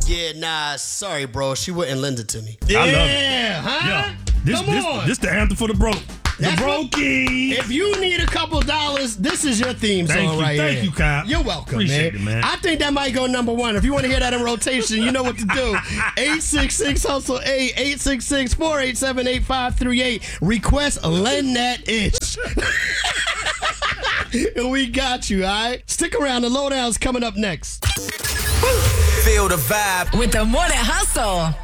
Yeah, nah, sorry, bro. She wouldn't lend it to me. Yeah, I love it. huh? Yeah. This the anthem for the broke. The That's what- brokies. If you need a couple dollars, this is your theme song right here. Thank you, Kyle. You're welcome, Appreciate it, man. I think that might go number one. If you want to hear that in rotation, you know what to do. 866-HUSTLE-8, 866-487-8538. Request Lend That Itch. And we got you, all right? Stick around. The lowdown's coming up next. Feel the vibe With the Morning Hustle.